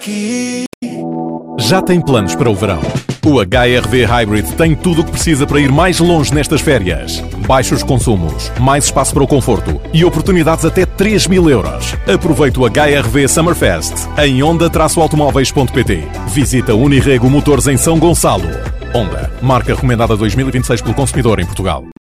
Já tem planos para o verão? O HR-V Hybrid tem tudo o que precisa para ir mais longe nestas férias. Baixos consumos, mais espaço para o conforto e oportunidades até 3.000 euros. Aproveite o HR-V Summerfest em onda-automóveis.pt. Visita Unirrego Motores em São Gonçalo. Honda, marca recomendada 2026 pelo consumidor em Portugal.